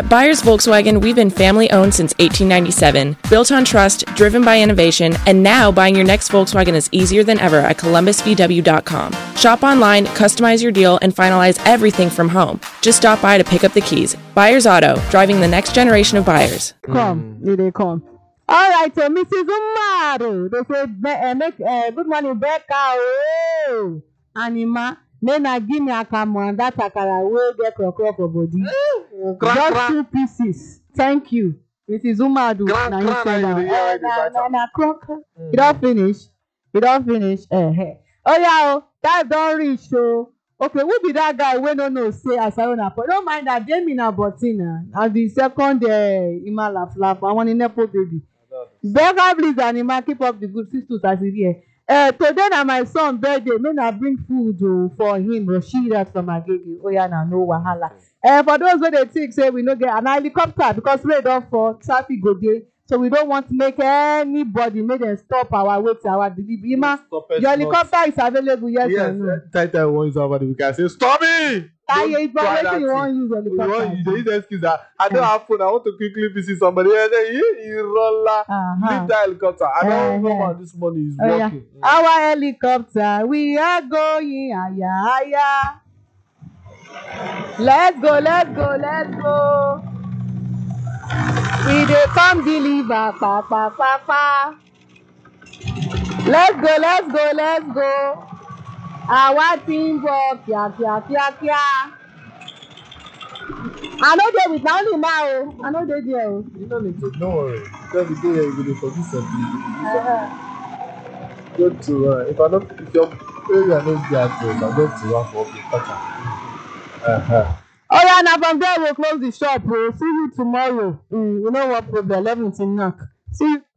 At Byers Volkswagen, we've been family-owned since 1897, built on trust, driven by innovation, and now buying your next Volkswagen is easier than ever at columbusvw.com. Shop online, customize your deal, and finalize everything from home. Just stop by to pick up the keys. Byers Auto, driving the next generation of buyers. They come. All right, so Mrs. Umaru, they say, good morning, Becca. Oh, Anima. Then I give me a camera and that akara will get crop for body. Just 2 pieces. Thank you. Mrs. Umaru. You don't finish. You don't finish. Oh yeah, that don't reach. So okay, who be that guy? We don't know. Say Asarona. Don't mind that Demina Botina as the second Imala flap. I want a Nepo baby. Becca, please, Anima, keep up the good sisters as it here. Today na my son birthday. May I bring food for him. Rashidat from Agege. Oh yeah, no wahala. For those who they think say we no get an helicopter because we don't for traffic go there. So we don't want to make anybody make them stop our way to our delivery. Your helicopter is available, yes or no? Title one is over. We can say, stop me! You won't use helicopter. You use excuse that I don't have phone. I want to quickly visit somebody. You leave that helicopter. I don't know how this money is working. Our helicopter, we are going higher. Let's go, let's go, let's go. We dey come deliver, pa pa pa pa. Let's go, let's go, let's go. Our team work, kia kia kia kia. I know they with only now. I know they there. You don't need to. Don't worry. Just be there. You go for this something. Go to if your area no get address, I go to one for the Oh yeah, now from there we'll close the shop. We'll see you tomorrow. You know what problem? 11 knock. See you.